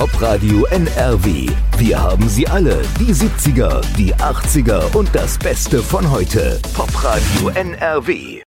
Popradio NRW. Wir haben sie alle, die 70er, die 80er und das Beste von heute. Popradio NRW.